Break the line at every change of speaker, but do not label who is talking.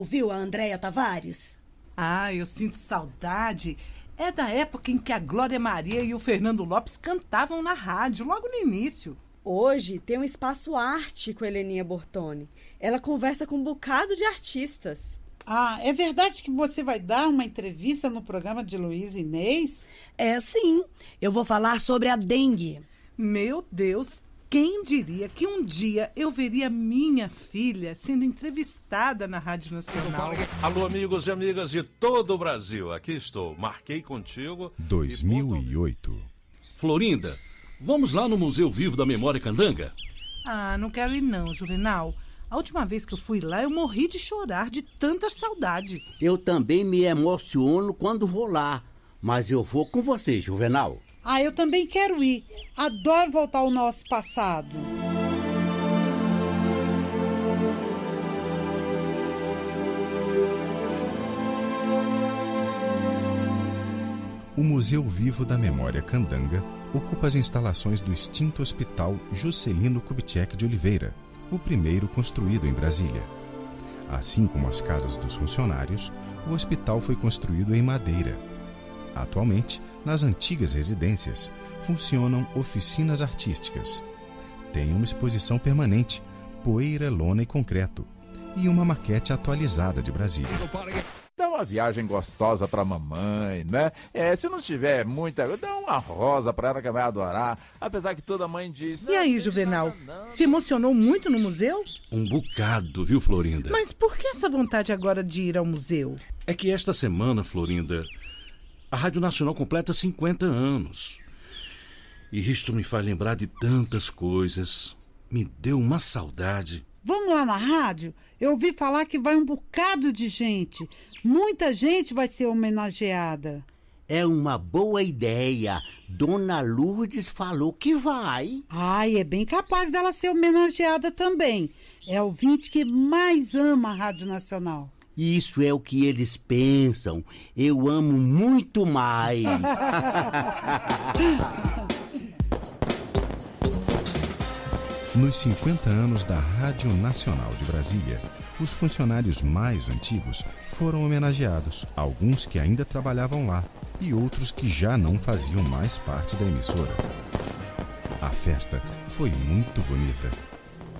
Ouviu a Andréia Tavares?
Ah, eu sinto saudade. É da época em que a Glória Maria e o Fernando Lopes cantavam na rádio, logo no início.
Hoje tem um espaço arte com a Heleninha Bortoni. Ela conversa com um bocado de artistas.
Ah, é verdade que você vai dar uma entrevista no programa de Luiz Inês?
É, sim. Eu vou falar sobre a dengue.
Meu Deus, quem diria que um dia eu veria minha filha sendo entrevistada na Rádio Nacional?
Alô, amigos e amigas de todo o Brasil. Aqui estou. Marquei contigo.
2008.
Florinda, vamos lá no Museu Vivo da Memória Candanga?
Ah, não quero ir não, Juvenal. A última vez que eu fui lá, eu morri de chorar de tantas saudades.
Eu também me emociono quando vou lá. Mas eu vou com você, Juvenal.
Ah, eu também quero ir. Adoro voltar ao nosso passado.
O Museu Vivo da Memória Candanga ocupa as instalações do extinto Hospital Juscelino Kubitschek de Oliveira, o primeiro construído em Brasília. Assim como as casas dos funcionários, o hospital foi construído em madeira. Atualmente, nas antigas residências, funcionam oficinas artísticas. Tem uma exposição permanente, poeira, lona e concreto, e uma maquete atualizada de Brasília.
Dá uma viagem gostosa pra mamãe, né? Se não tiver muita, dá uma rosa pra ela que vai adorar. Apesar que toda mãe diz...
E aí, Juvenal? Se emocionou muito no museu?
Um bocado, viu, Florinda?
Mas por que essa vontade agora de ir ao museu?
É que esta semana, Florinda, a Rádio Nacional completa 50 anos. E isto me faz lembrar de tantas coisas. Me deu uma saudade.
Vamos lá na rádio? Eu ouvi falar que vai um bocado de gente. Muita gente vai ser homenageada.
É uma boa ideia. Dona Lourdes falou que vai.
Ai, é bem capaz dela ser homenageada também. É o ouvinte que mais ama a Rádio Nacional.
Isso é o que eles pensam. Eu amo muito mais.
Nos 50 anos da Rádio Nacional de Brasília, os funcionários mais antigos foram homenageados, alguns que ainda trabalhavam lá e outros que já não faziam mais parte da emissora. A festa foi muito bonita.